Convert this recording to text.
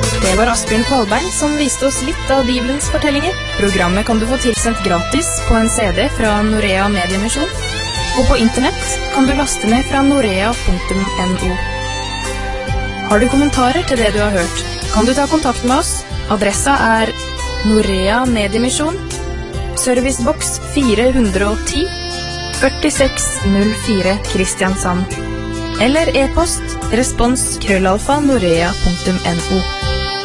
Det var Asbjørn Kvalberg som viste oss litt av Bibelens fortellinger. Programmet kan du få tilsendt gratis på en CD fra Norea Mediemisjon, og på internett kan du laste ned fra norea.no. Har du kommentarer til det du har hørt, kan du ta kontakt med oss. Adressa er Norea Mediemisjon, Servicebox 410, 4604 Kristiansand. Eller e-post respons@norea.no.